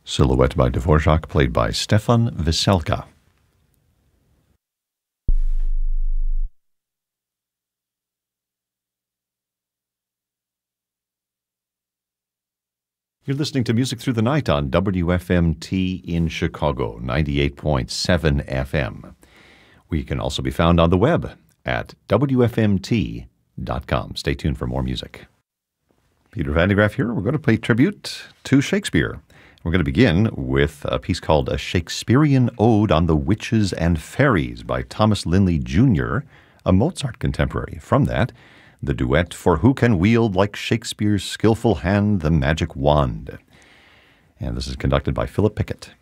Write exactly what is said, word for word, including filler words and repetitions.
Silhouette by Dvorak, played by Stefan Veselka. You're listening to Music Through the Night on W F M T in Chicago, ninety-eight point seven F M. We can also be found on the web at W F M T dot com. Stay tuned for more music. Peter Van de Graaff here. We're going to play tribute to Shakespeare. We're going to begin with a piece called A Shakespearean Ode on the Witches and Fairies by Thomas Linley Junior, a Mozart contemporary. From that, the duet For Who Can Wield Like Shakespeare's Skillful Hand the Magic Wand. And this is conducted by Philip Pickett.